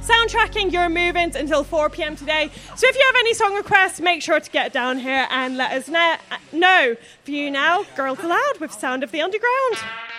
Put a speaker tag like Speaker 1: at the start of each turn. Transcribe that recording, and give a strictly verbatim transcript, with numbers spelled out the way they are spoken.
Speaker 1: soundtracking your movements until four p.m. today. So if you have any song requests, make sure to get down here and let us know. know. For you now, Girls Aloud with Sound of the Underground.